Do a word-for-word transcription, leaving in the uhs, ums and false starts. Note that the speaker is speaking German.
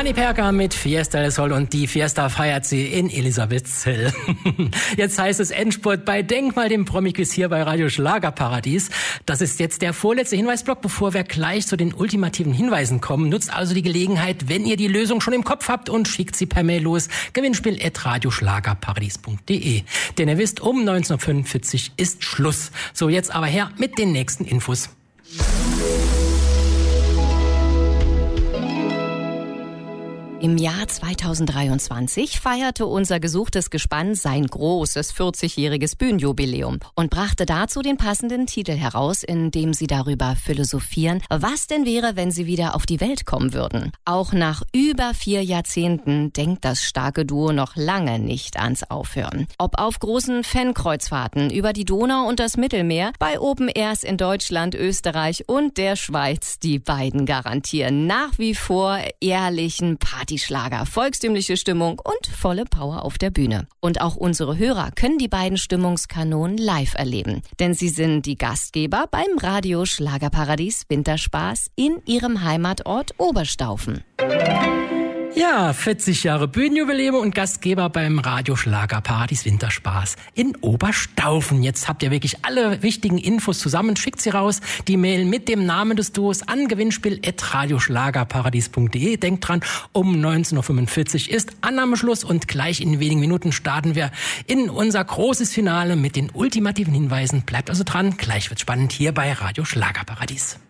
Dani Perker mit Fiesta del Sol und die Fiesta feiert sie in Elisabethzell. Jetzt heißt es Endspurt bei Denkmal, dem Promi-Quiz hier bei Radio Schlagerparadies. Das ist jetzt der vorletzte Hinweisblock, bevor wir gleich zu den ultimativen Hinweisen kommen. Nutzt also die Gelegenheit, wenn ihr die Lösung schon im Kopf habt und schickt sie per Mail los. Gewinnspiel at radioschlagerparadies punkt de. Denn ihr wisst, um neunzehn Uhr fünfundvierzig ist Schluss. So, jetzt aber her mit den nächsten Infos. Im Jahr zweitausenddreiundzwanzig feierte unser gesuchtes Gespann sein großes vierzigjähriges Bühnenjubiläum und brachte dazu den passenden Titel heraus, in dem sie darüber philosophieren, was denn wäre, wenn sie wieder auf die Welt kommen würden. Auch nach über vier Jahrzehnten denkt das starke Duo noch lange nicht ans Aufhören. Ob auf großen Fankreuzfahrten über die Donau und das Mittelmeer, bei Open Airs in Deutschland, Österreich und der Schweiz, die beiden garantieren nach wie vor ehrlichen Party Schlager, volkstümliche Stimmung und volle Power auf der Bühne. Und auch unsere Hörer können die beiden Stimmungskanonen live erleben, denn sie sind die Gastgeber beim Radio Schlagerparadies Winterspaß in ihrem Heimatort Oberstaufen. Ja, vierzig Jahre Bühnenjubiläum und Gastgeber beim Radio Schlagerparadies Winterspaß in Oberstaufen. Jetzt habt ihr wirklich alle wichtigen Infos zusammen. Schickt sie raus, die Mail mit dem Namen des Duos an gewinnspiel at radioschlagerparadies punkt de. Denkt dran, um neunzehn Uhr fünfundvierzig ist Annahmeschluss und gleich in wenigen Minuten starten wir in unser großes Finale mit den ultimativen Hinweisen. Bleibt also dran, gleich wird's spannend hier bei Radio Schlagerparadies.